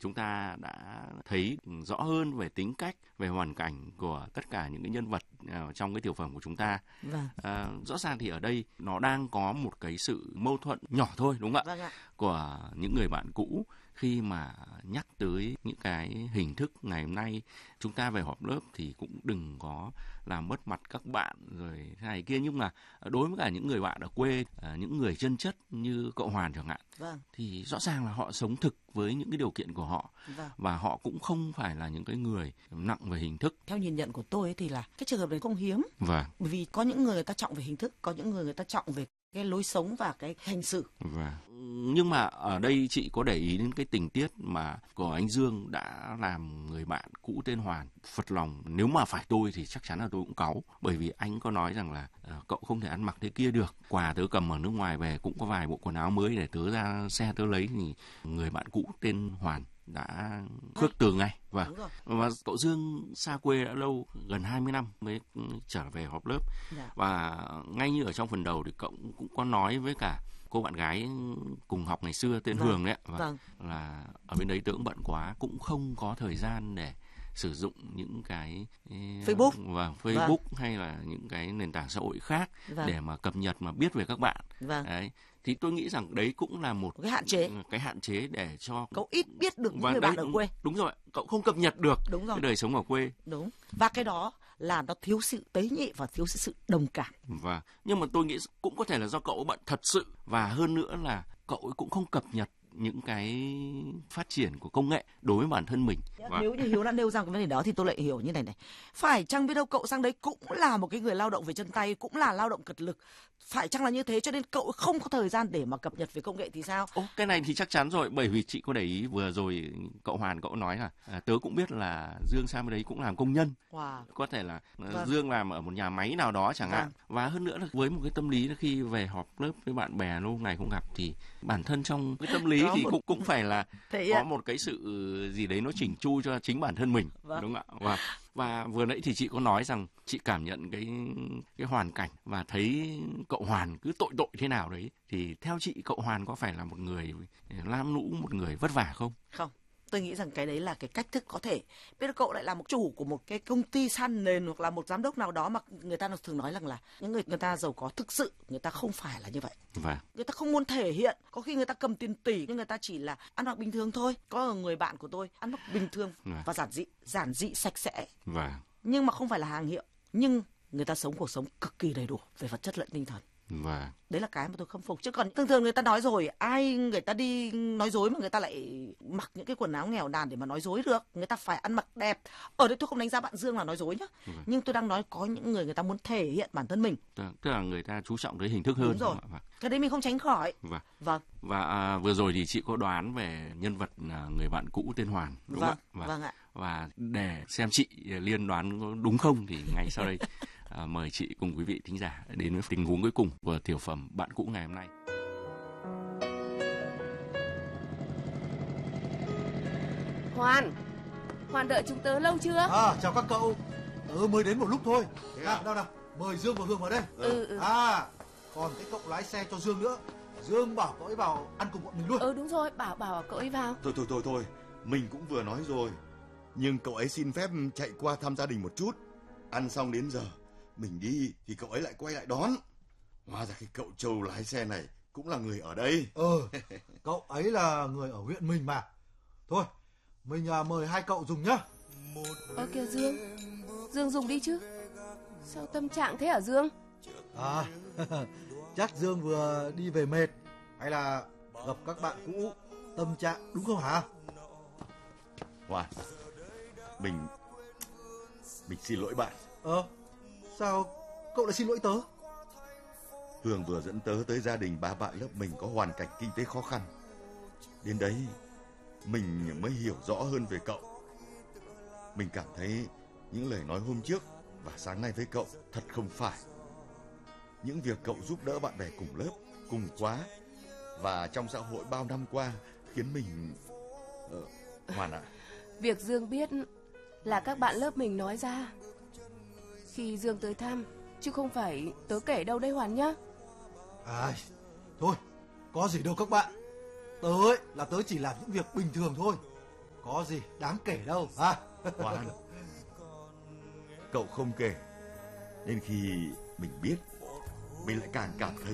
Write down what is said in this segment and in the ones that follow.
chúng ta đã thấy rõ hơn về tính cách, về hoàn cảnh của tất cả những cái nhân vật trong cái tiểu phẩm của chúng ta. Rõ ràng thì ở đây nó đang có một cái sự mâu thuẫn nhỏ thôi, đúng không ạ? Của những người bạn cũ khi mà nhắc tới những cái hình thức ngày hôm nay chúng ta về họp lớp thì cũng đừng có làm mất mặt các bạn rồi thế này kia, nhưng mà đối với cả những người bạn ở quê, những người chân chất như cậu Hoàn chẳng hạn, thì rõ ràng là họ sống thực với những cái điều kiện của họ, và họ cũng không phải là những cái người nặng về hình thức. Theo nhìn nhận của tôi ấy thì là cái trường hợp đấy không hiếm, bởi vì có những người ta trọng về hình thức, có những người ta trọng về cái lối sống và cái hành xử. Nhưng mà ở đây chị có để ý đến cái tình tiết mà của anh Dương đã làm người bạn cũ tên Hoàn phật lòng. Nếu mà phải tôi thì chắc chắn là tôi cũng cáu, bởi vì anh có nói rằng là cậu không thể ăn mặc thế kia được. Quà tớ cầm ở nước ngoài về cũng có vài bộ quần áo mới để tớ ra xe tớ lấy, thì người bạn cũ tên Hoàn đã khước từ ngay. Và cậu Dương xa quê đã lâu, gần 20 năm mới trở về họp lớp. Và ngay như ở trong phần đầu thì cậu cũng có nói với cả cô bạn gái cùng học ngày xưa tên Hường đấy, là ở bên đấy tớ cũng bận quá, cũng không có thời gian để sử dụng những cái Facebook hay là những cái nền tảng xã hội khác để mà cập nhật mà biết về các bạn. Đấy. Thì tôi nghĩ rằng đấy cũng là một cái hạn chế để cho cậu ít biết được những người bạn ở quê. Đúng rồi, cậu không cập nhật được cái đời sống ở quê. Đúng. Và cái đó là nó thiếu sự tế nhị và thiếu sự đồng cảm. Nhưng mà tôi nghĩ cũng có thể là do cậu bận thật sự, và hơn nữa là cậu cũng không cập nhật những cái phát triển của công nghệ đối với bản thân mình. Nếu như Hiếu đã nêu ra cái vấn đề đó thì tôi lại hiểu như này. Phải chăng biết đâu cậu sang đấy cũng là một cái người lao động về chân tay, cũng là lao động cật lực. Phải chăng là như thế cho nên cậu không có thời gian để mà cập nhật về công nghệ thì sao? Cái này thì chắc chắn rồi, bởi vì chị có để ý vừa rồi cậu Hoàn cậu nói là tớ cũng biết là Dương sang bên đấy cũng làm công nhân. Có thể là Dương làm ở một nhà máy nào đó chẳng hạn. Và hơn nữa là với một cái tâm lý là khi về họp lớp với bạn bè lâu ngày không gặp thì bản thân trong cái tâm lý thì cũng phải là có một cái sự gì đấy nó chỉnh chu cho chính bản thân mình, đúng không ạ? Và vừa nãy thì chị có nói rằng chị cảm nhận cái hoàn cảnh và thấy cậu Hoàn cứ tội thế nào đấy, thì theo chị cậu Hoàn có phải là một người lam lũ, một người vất vả không? Không. Tôi nghĩ rằng cái đấy là cái cách thức có thể. Biết đâu cậu lại là một chủ của một cái công ty san nền hoặc là một giám đốc nào đó mà người ta thường nói rằng là những người ta giàu có thực sự, người ta không phải là như vậy. Người ta không muốn thể hiện. Có khi người ta cầm tiền tỷ nhưng người ta chỉ là ăn mặc bình thường thôi. Có người bạn của tôi ăn mặc bình thường và giản dị sạch sẽ. Nhưng mà không phải là hàng hiệu. Nhưng người ta sống cuộc sống cực kỳ đầy đủ về vật chất lẫn tinh thần. Đấy là cái mà tôi khâm phục. Chứ còn thường người ta nói rồi, ai người ta đi nói dối mà người ta lại mặc những cái quần áo nghèo nàn để mà nói dối được. Người ta phải ăn mặc đẹp. Ở đây tôi không đánh giá bạn Dương là nói dối nhá. Nhưng tôi đang nói có những người ta muốn thể hiện bản thân mình. Tức là người ta chú trọng tới hình thức hơn. Đúng rồi. Cái đấy mình không tránh khỏi. Và vừa rồi thì chị có đoán về nhân vật người bạn cũ tên Hoàn, đúng không ạ? Và để xem chị Liên đoán đúng không thì ngay sau đây mời chị cùng quý vị thính giả đến với tình huống cuối cùng của tiểu phẩm Bạn Cũ ngày hôm nay. Hoàn đợi chúng tớ lâu chưa? Chào các cậu. Tớ mới đến một lúc thôi. Nào, mời Dương và Hương vào đây. Còn cái cậu lái xe cho Dương nữa. Dương bảo cậu ấy vào ăn cùng bọn mình luôn. Đúng rồi, bảo cậu ấy vào. Thôi, mình cũng vừa nói rồi. Nhưng cậu ấy xin phép chạy qua thăm gia đình một chút. Ăn xong đến giờ mình đi thì cậu ấy lại quay lại đón. Hóa ra cái cậu Châu lái xe này cũng là người ở đây. Cậu ấy là người ở huyện mình mà. Thôi, mình mời hai cậu dùng nhá. Kìa Dương dùng đi chứ. Sao tâm trạng thế hả Dương? Chắc Dương vừa đi về mệt, hay là gặp các bạn cũ, tâm trạng đúng không hả? Hoàn, mình xin lỗi bạn. Sao cậu lại xin lỗi tớ? Hương vừa dẫn tớ tới gia đình ba bạn lớp mình có hoàn cảnh kinh tế khó khăn. Đến đấy mình mới hiểu rõ hơn về cậu. Mình cảm thấy những lời nói hôm trước và sáng nay với cậu thật không phải. Những việc cậu giúp đỡ bạn bè cùng lớp, cùng khóa và trong xã hội bao năm qua khiến mình... Hoàn ạ. Việc Dương biết là các bạn lớp mình nói ra khi Dương tới thăm, chứ không phải tớ kể đâu đây Hoàn nhá. Thôi, có gì đâu các bạn. Tớ chỉ làm những việc bình thường thôi. Có gì đáng kể đâu à? Hoàn, cậu không kể, đến khi mình biết, mình lại càng cảm thấy...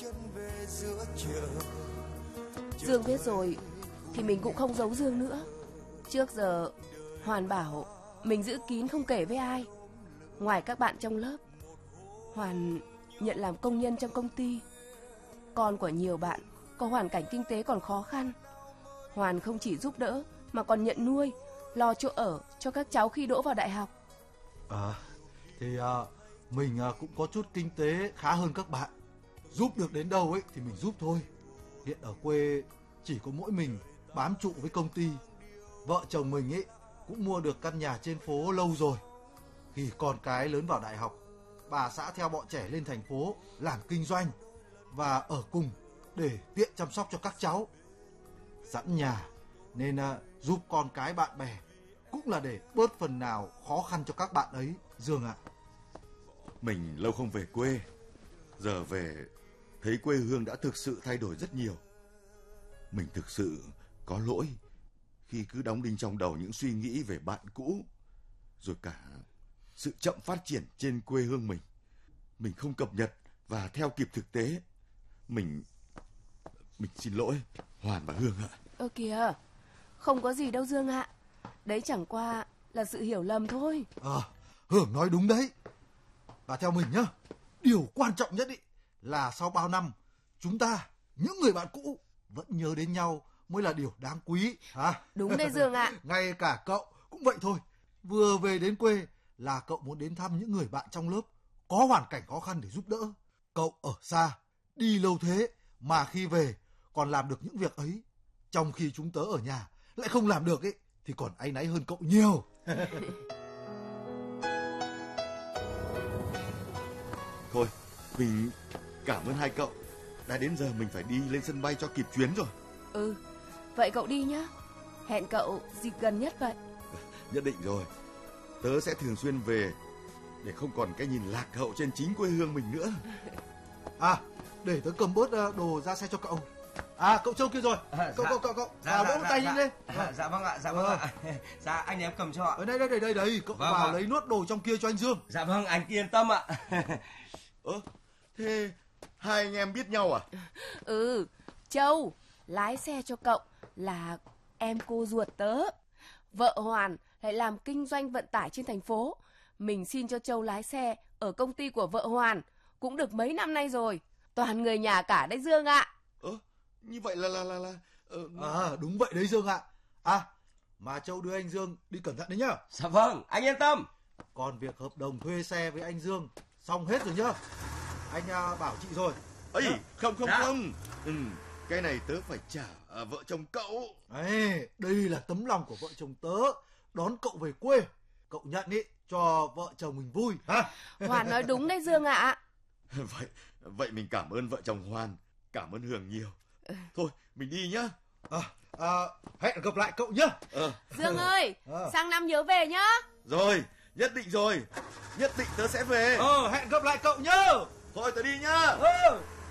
Dương biết rồi thì mình cũng không giấu Dương nữa. Trước giờ Hoàn bảo mình giữ kín không kể với ai. Ngoài các bạn trong lớp, Hoàn nhận làm công nhân trong công ty. Con của nhiều bạn có hoàn cảnh kinh tế còn khó khăn, Hoàn không chỉ giúp đỡ mà còn nhận nuôi, lo chỗ ở cho các cháu khi đỗ vào đại học. Thì mình cũng có chút kinh tế khá hơn các bạn. Giúp được đến đâu ấy thì mình giúp thôi. Hiện ở quê chỉ có mỗi mình bám trụ với công ty. Vợ chồng mình ấy cũng mua được căn nhà trên phố lâu rồi. Khi con cái lớn vào đại học, bà xã theo bọn trẻ lên thành phố làm kinh doanh và ở cùng để tiện chăm sóc cho các cháu. Sẵn nhà nên giúp con cái bạn bè cũng là để bớt phần nào khó khăn cho các bạn ấy, Dương ạ. Mình lâu không về quê, giờ về thấy quê hương đã thực sự thay đổi rất nhiều. Mình thực sự có lỗi khi cứ đóng đinh trong đầu những suy nghĩ về bạn cũ, rồi cả sự chậm phát triển trên quê hương mình. Mình không cập nhật và theo kịp thực tế. Mình xin lỗi Hoàn và Hương ạ. Kìa, không có gì đâu Dương ạ. Đấy chẳng qua là sự hiểu lầm thôi. Hương nói đúng đấy. Và theo mình nhá, điều quan trọng nhất ý là sau bao năm, chúng ta, những người bạn cũ vẫn nhớ đến nhau mới là điều đáng quý. Đúng đấy Dương ạ. Ngay cả cậu cũng vậy thôi. Vừa về đến quê là cậu muốn đến thăm những người bạn trong lớp có hoàn cảnh khó khăn để giúp đỡ. Cậu ở xa, đi lâu thế mà khi về còn làm được những việc ấy, trong khi chúng tớ ở nhà lại không làm được ấy, thì còn áy náy hơn cậu nhiều. Thôi, mình cảm ơn hai cậu. Đã đến giờ mình phải đi lên sân bay cho kịp chuyến rồi. Vậy cậu đi nhá. Hẹn cậu dịp gần nhất vậy. Nhất định rồi. Tớ sẽ thường xuyên về để không còn cái nhìn lạc hậu trên chính quê hương mình nữa. Để tớ cầm bớt đồ ra xe cho cậu. Cậu Châu kia rồi. Cậu. Vỗ tay nhanh lên. Dạ vâng ạ. Dạ anh em cầm cho ạ. Đây, cậu vào lấy nốt đồ trong kia cho anh Dương. Dạ vâng, anh yên tâm ạ. Thế hai anh em biết nhau à? Châu lái xe cho cậu là em cô ruột tớ. Vợ Hoàn lại làm kinh doanh vận tải trên thành phố. Mình xin cho Châu lái xe ở công ty của vợ Hoàn cũng được mấy năm nay rồi. Toàn người nhà cả đấy Dương ạ. Như vậy là đúng vậy đấy Dương ạ. Mà Châu đưa anh Dương đi cẩn thận đấy nhá. Dạ vâng, anh yên tâm. Còn việc hợp đồng thuê xe với anh Dương xong hết rồi nhá. Anh bảo chị rồi. Không. Cái này tớ phải trả vợ chồng cậu. Đây là tấm lòng của vợ chồng tớ đón cậu về quê. Cậu nhận ý cho vợ chồng mình vui. Hoàn nói đúng đấy Dương ạ. Vậy mình cảm ơn vợ chồng Hoàn, cảm ơn Hương nhiều. Thôi mình đi nhá. Hẹn gặp lại cậu nhá. Dương ơi, sang năm nhớ về nhá. Rồi, nhất định rồi. Nhất định tớ sẽ về. Hẹn gặp lại cậu nhá. Thôi tớ đi nhá.